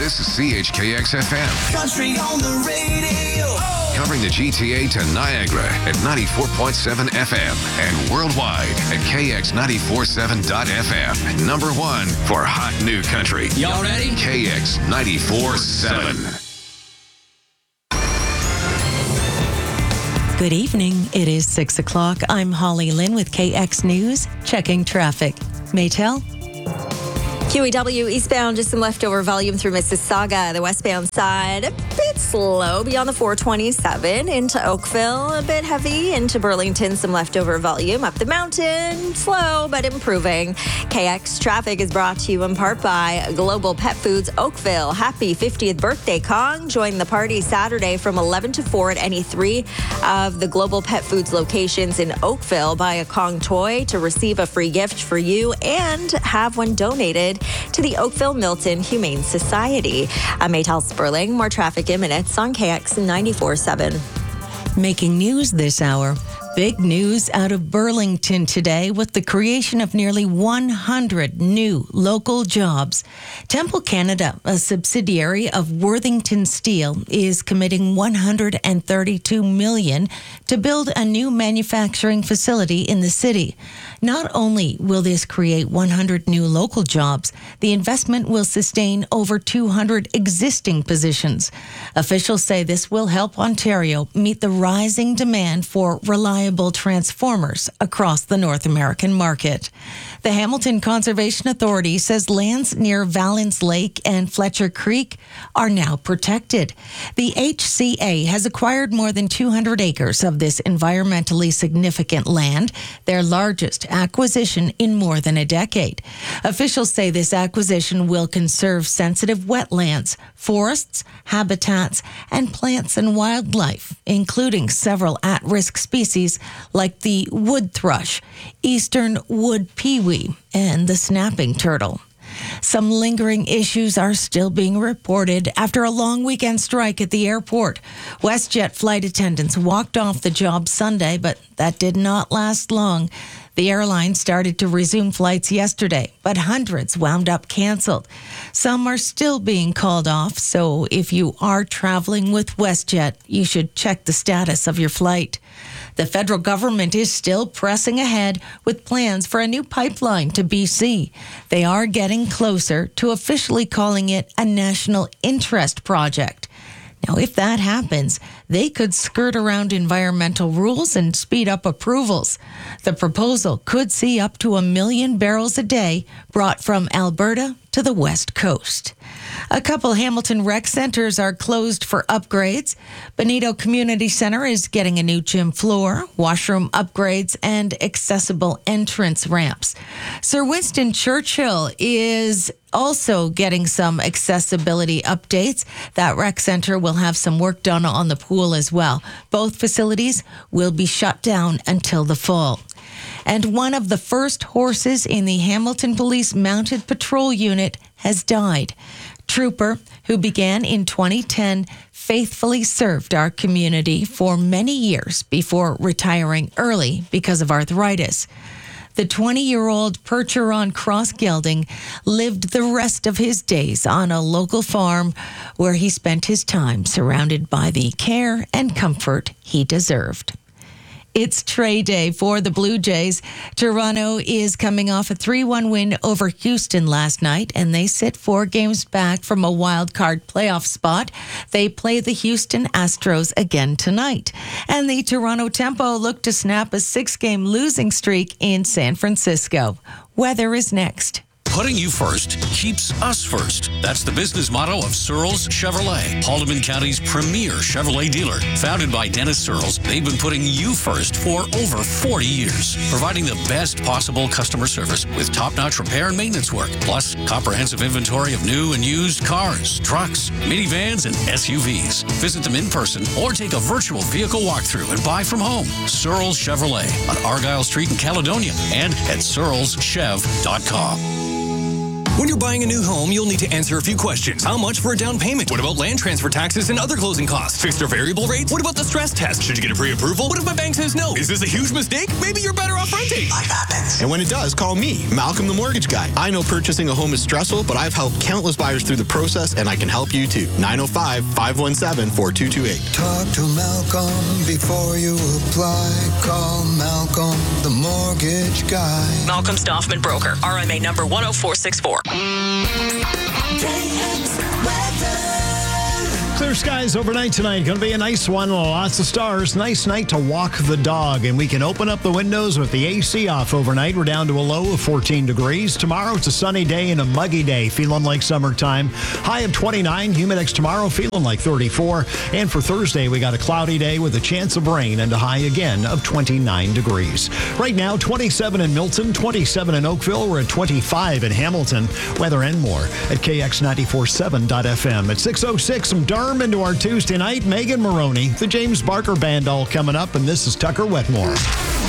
This is CHKX FM. Country on the radio. Covering the GTA to Niagara at 94.7 FM and worldwide at KX947.FM. Number one for hot new country. Y'all ready? KX 94.7. Good evening. It is 6 o'clock. I'm Holly Lynn with KX News, checking traffic. Maytel? QEW eastbound, just some leftover volume through Mississauga. The westbound side, a bit slow beyond the 427 into Oakville. A bit heavy into Burlington, some leftover volume up the mountain. Slow, but improving. KX traffic is brought to you in part by Global Pet Foods Oakville. Happy 50th birthday, Kong. Join the party Saturday from 11 to 4 at any 3 of the Global Pet Foods locations in Oakville. Buy a Kong toy to receive a free gift for you and have one donated to the Oakville Milton Humane Society. I'm Maytel Sperling. More traffic in minutes on KX 94.7. Making news this hour. Big news out of Burlington today with the creation of nearly 100 new local jobs. Temple Canada, a subsidiary of Worthington Steel, is committing $132 million to build a new manufacturing facility in the city. Not only will this create 100 new local jobs, the investment will sustain over 200 existing positions. Officials say this will help Ontario meet the rising demand for reliable transformers across the North American market. The Hamilton Conservation Authority says lands near Valence Lake and Fletcher Creek are now protected. The HCA has acquired more than 200 acres of this environmentally significant land, their largest acquisition in more than a decade. Officials say this acquisition will conserve sensitive wetlands, forests, habitats, and plants and wildlife, including several at-risk species like the wood thrush, eastern wood pewee, and the snapping turtle. Some lingering issues are still being reported after a long weekend strike at the airport. WestJet flight attendants walked off the job Sunday, but that did not last long. The airline started to resume flights yesterday, but hundreds wound up canceled. Some are still being called off, so if you are traveling with WestJet, you should check the status of your flight. The federal government is still pressing ahead with plans for a new pipeline to BC. They are getting closer to officially calling it a national interest project. Now, if that happens, they could skirt around environmental rules and speed up approvals. The proposal could see up to 1 million barrels a day brought from Alberta to the West Coast. A couple Hamilton rec centers are closed for upgrades. Bonito Community Center is getting a new gym floor, washroom upgrades, and accessible entrance ramps. Sir Winston Churchill is also getting some accessibility updates. That rec center will have some work done on the pool as well. Both facilities will be shut down until the fall. And one of the first horses in the Hamilton Police Mounted Patrol Unit has died. Trooper, who began in 2010, faithfully served our community for many years before retiring early because of arthritis. The 20-year-old Percheron cross gelding lived the rest of his days on a local farm where he spent his time surrounded by the care and comfort he deserved. It's Trey Day for the Blue Jays. Toronto is coming off a 3-1 win over Houston last night, and they sit 4 games back from a wild card playoff spot. They play the Houston Astros again tonight. And the Toronto Tempo look to snap a 6-game losing streak in San Francisco. Weather is next. Putting you first keeps us first. That's the business motto of Searles Chevrolet, Haldeman County's premier Chevrolet dealer. Founded by Dennis Searles, they've been putting you first for over 40 years, providing the best possible customer service with top-notch repair and maintenance work, plus comprehensive inventory of new and used cars, trucks, minivans, and SUVs. Visit them in person or take a virtual vehicle walkthrough and buy from home. Searles Chevrolet on Argyle Street in Caledonia and at searleschev.com. When you're buying a new home, you'll need to answer a few questions. How much for a down payment? What about land transfer taxes and other closing costs? Fixed or variable rates? What about the stress test? Should you get a pre-approval? What if my bank says no? Is this a huge mistake? Maybe you're better off renting. Life happens. And when it does, call me, Malcolm the Mortgage Guy. I know purchasing a home is stressful, but I've helped countless buyers through the process, and I can help you too. 905-517-4228. Talk to Malcolm before you apply. Call Malcolm, the mortgage guy. Malcolm Stoffman Broker, RMA number 10464. Clear skies overnight tonight. Going to be a nice one. Lots of stars. Nice night to walk the dog. And we can open up the windows with the AC off overnight. We're down to a low of 14 degrees. Tomorrow it's a sunny day and a muggy day. Feeling like summertime. High of 29. Humidex tomorrow feeling like 34. And for Thursday we got a cloudy day with a chance of rain and a high again of 29 degrees. Right now 27 in Milton, 27 in Oakville. We're at 25 in Hamilton. Weather and more at KX947.FM. At 6:06 some Durham into our Tuesday night. Megan Maroney, the James Barker Band all coming up, and this is Tucker Wetmore.